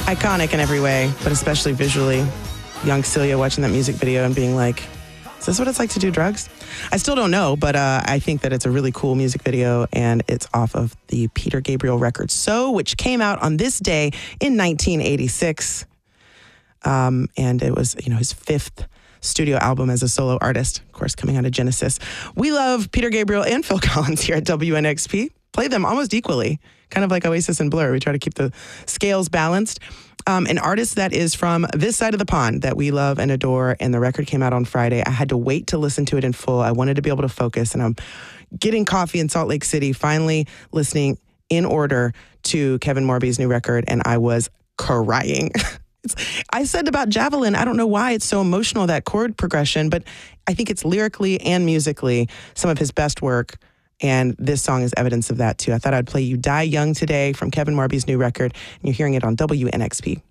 Iconic in every way, but especially visually. Young Celia watching that music video and being like, is this what it's like to do drugs? I still don't know, but I think that it's a really cool music video, and it's off of the Peter Gabriel record So, which came out on this day in 1986. And it was, his fifth studio album as a solo artist, of course, coming out of Genesis. We love Peter Gabriel and Phil Collins here at WNXP. Play them almost equally, kind of like Oasis and Blur. We try to keep the scales balanced. An artist that is from this side of the pond that we love and adore, and the record came out on Friday. I had to wait to listen to it in full. I wanted to be able to focus, and I'm getting coffee in Salt Lake City, finally listening in order to Kevin Morby's new record, and I was crying. I said about Javelin, I don't know why it's so emotional, that chord progression, but I think it's lyrically and musically some of his best work. And this song is evidence of that, too. I thought I'd play You Die Young today from Kevin Morby's new record, and you're hearing it on WNXP.